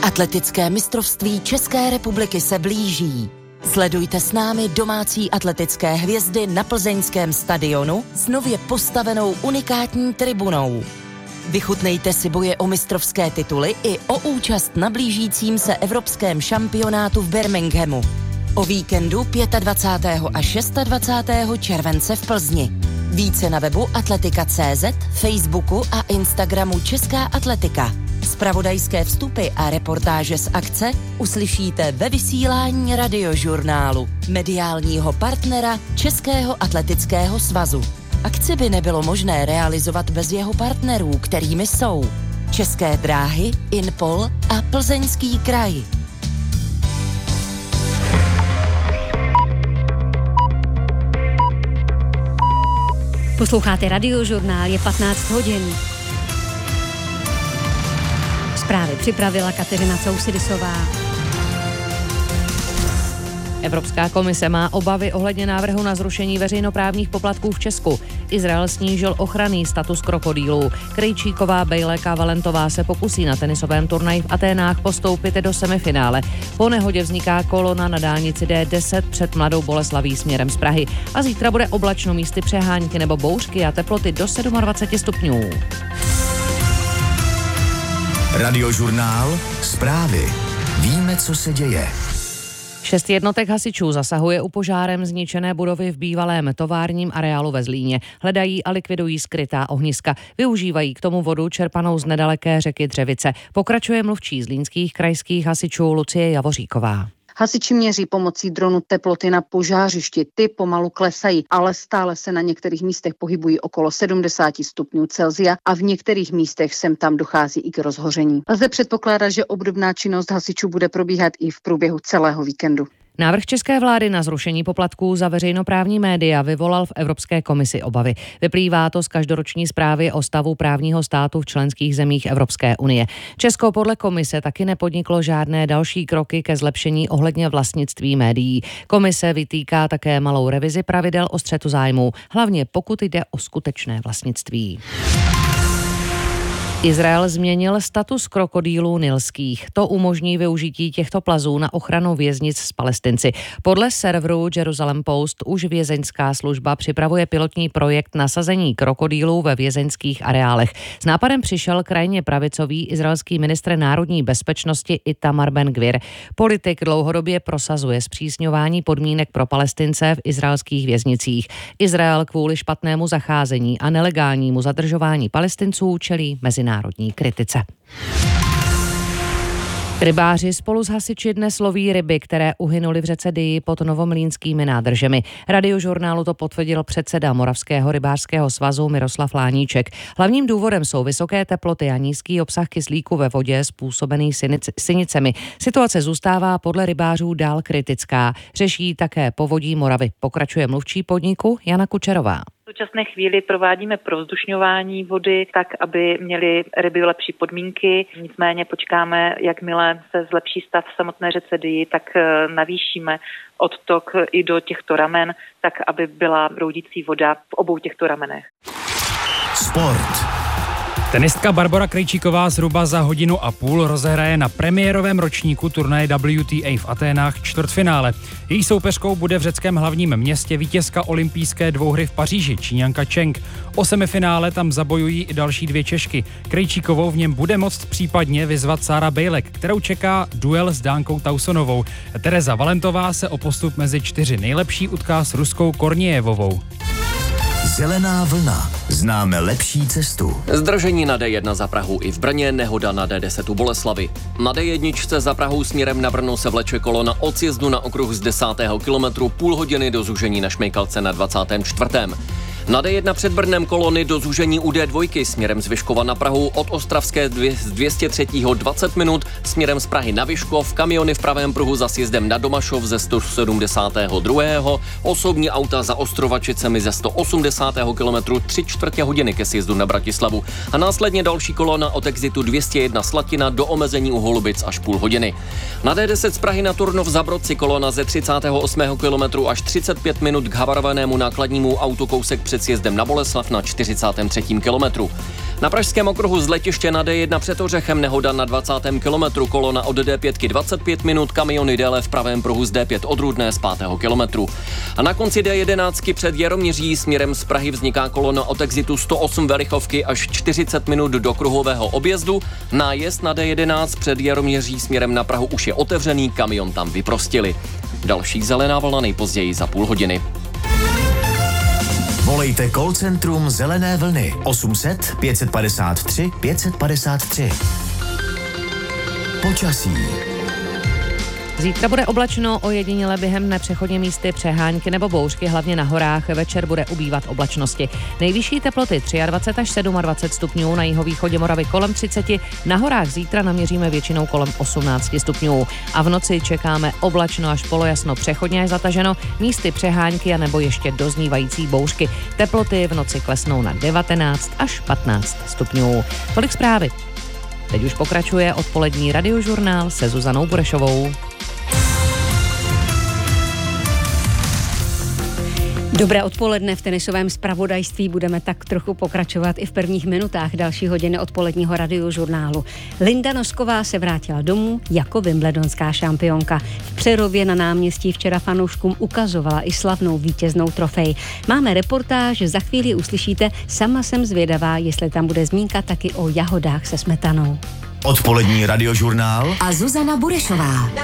Atletické mistrovství České republiky se blíží. Sledujte s námi domácí atletické hvězdy na plzeňském stadionu s nově postavenou unikátní tribunou. Vychutnejte si boje o mistrovské tituly i o účast na blížícím se evropském šampionátu v Birminghamu. O víkendu 25. a 26. července v Plzni. Více na webu atletika.cz, Facebooku a Instagramu Česká atletika. Zpravodajské vstupy a reportáže z akce uslyšíte ve vysílání Radiožurnálu, mediálního partnera Českého atletického svazu. Akci by nebylo možné realizovat bez jeho partnerů, kterými jsou České dráhy, Inpol a Plzeňský kraj. Posloucháte Radiožurnál, je 15 hodin. Zprávy připravila Kateřina Cousidisová. Evropská komise má obavy ohledně návrhu na zrušení veřejnoprávních poplatků v Česku. Izrael snížil ochranný status krokodýlů. Krejčíková, Bejlek a Valentová se pokusí na tenisovém turnaji v Aténách postoupit do semifinále. Po nehodě vzniká kolona na dálnici D10 před Mladou Boleslaví směrem z Prahy. A zítra bude oblačno, místy přehánky nebo bouřky a teploty do 27 stupňů. Radiožurnál, zprávy. Víme, co se děje. 6 jednotek hasičů zasahuje u požárem zničené budovy v bývalém továrním areálu ve Zlíně. Hledají a likvidují skrytá ohniska. Využívají k tomu vodu čerpanou z nedaleké řeky Dřevice. Pokračuje mluvčí zlínských krajských hasičů Lucie Javoříková. Hasiči měří pomocí dronu teploty na požářišti. Ty pomalu klesají, ale stále se na některých místech pohybují okolo 70 stupňů Celsia a v některých místech sem tam dochází i k rozhoření. Lze předpokládat, že obdobná činnost hasičů bude probíhat i v průběhu celého víkendu. Návrh české vlády na zrušení poplatků za veřejnoprávní média vyvolal v Evropské komisi obavy. Vyplývá to z každoroční zprávy o stavu právního státu v členských zemích Evropské unie. Česko podle komise taky nepodniklo žádné další kroky ke zlepšení ohledně vlastnictví médií. Komise vytýká také malou revizi pravidel o střetu zájmů, hlavně pokud jde o skutečné vlastnictví. Izrael změnil status krokodýlů nilských. To umožní využití těchto plazů na ochranu věznic s Palestinci. Podle serveru Jerusalem Post už vězeňská služba připravuje pilotní projekt nasazení krokodýlů ve vězeňských areálech. S nápadem přišel krajně pravicový izraelský ministr národní bezpečnosti Itamar Ben-Gvir. Politik dlouhodobě prosazuje zpřísňování podmínek pro Palestince v izraelských věznicích. Izrael kvůli špatnému zacházení a nelegálnímu zadržování Palestinců čelí mezinárodní kritice. Rybáři spolu s hasiči dnes loví ryby, které uhynuly v řece Dyji pod novomlýnskými nádržemi. Radiožurnálu to potvrdil předseda Moravského rybářského svazu Miroslav Láníček. Hlavním důvodem jsou vysoké teploty a nízký obsah kyslíku ve vodě způsobený sinicemi. Situace zůstává podle rybářů dál kritická. Řeší také povodí Moravy. Pokračuje mluvčí podniku Jana Kučerová. V současné chvíli provádíme provzdušňování vody tak, aby měly ryby lepší podmínky. Nicméně počkáme, jakmile se zlepší stav v samotné řece Dyji, tak navýšíme odtok i do těchto ramen, tak aby byla proudící voda v obou těchto ramenech. Sport. Tenistka Barbora Krejčíková zhruba za 1,5 hodiny rozehraje na premiérovém ročníku turnaje WTA v Aténách čtvrtfinále. Její soupeřkou bude v řeckém hlavním městě vítězka olympijské dvouhry v Paříži, Číňanka Cheng. O semifinále tam zabojují i další 2 Češky. Krejčíkovou v něm bude moct případně vyzvat Sára Bejlek, kterou čeká duel s Dánkou Tausonovou. Tereza Valentová se o postup mezi 4 nejlepší utká s ruskou Korniejevovou. Zelená vlna. Známe lepší cestu. Zdržení na D1 za Prahu i v Brně, nehoda na D10 u Boleslavy. Na D1 za Prahou směrem na Brno se vleče kolona od sjezdu na okruh z 10. kilometru, půl hodiny do zúžení na Šmejkalce na 24. Na D1 před Brnem kolony do zúžení u D2 směrem z Vyškova na Prahu, od Ostravské z 203. 20 minut, směrem z Prahy na Vyškov, kamiony v pravém pruhu za sjezdem na Domašov ze 172. Osobní auta za Ostrovačicemi ze 180. kilometru 3/4 hodiny ke sjezdu na Bratislavu a následně další kolona od exitu 201 Slatina do omezení u Holubic až půl hodiny. Na D10 z Prahy na Turnov za Brodci kolona ze 38. kilometru až 35 minut k havarovanému nákladnímu autokousek před před sjezdem na Boleslav na 43. kilometru. Na pražském okruhu z letiště na D1 před Ořechem nehoda na 20. kilometru, kolona od D5 25 minut, kamiony déle v pravém pruhu z D5 od Rudné z 5. kilometru. A na konci D11 před Jaroměří směrem z Prahy vzniká kolona od exitu 108 Velichovky až 40 minut do kruhového objezdu. Nájezd na D11 před Jaroměří směrem na Prahu už je otevřený, kamion tam vyprostili. Další zelená vlna nejpozději za půl hodiny. Volejte call centrum Zelené vlny 800 553 553. Počasí. Zítra bude oblačno, ojediněle během dne přechodně místy přehánky nebo bouřky, hlavně na horách. Večer bude ubývat oblačnosti. Nejvyšší teploty 23 až 27 stupňů, na jihovýchodě Moravy kolem 30, na horách zítra naměříme většinou kolem 18 stupňů. A v noci čekáme oblačno až polojasno, přechodně až zataženo, místy přehánky a nebo ještě doznívající bouřky. Teploty v noci klesnou na 19 až 15 stupňů. Tolik zprávy. Teď už pokračuje odpolední radiožurnál se Zuzanou Burešovou. Dobré odpoledne, v tenisovém zpravodajství budeme tak trochu pokračovat i v prvních minutách další hodiny odpoledního radiožurnálu. Linda Nosková se vrátila domů jako wimbledonská šampionka. V Přerově na náměstí včera fanouškům ukazovala i slavnou vítěznou trofej. Máme reportáž, za chvíli uslyšíte, sama jsem zvědavá, jestli tam bude zmínka taky o jahodách se smetanou. Odpolední radiožurnál a Zuzana Burešová.